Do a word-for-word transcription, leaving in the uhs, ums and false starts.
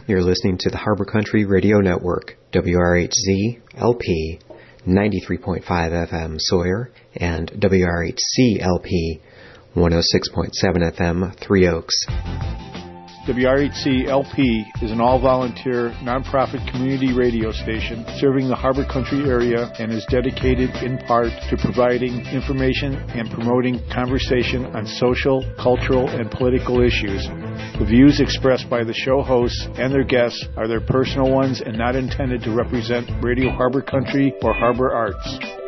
You're listening to the Harbor Country Radio Network, W R H Z L P ninety-three point five F M Sawyer and W R H C L P one oh six point seven F M Three Oaks. W R H C L P is an all-volunteer, nonprofit community radio station serving the Harbor Country area and is dedicated in part to providing information and promoting conversation on social, cultural, and political issues. The views expressed by the show hosts and their guests are their personal ones and not intended to represent Radio Harbor Country or Harbor Arts.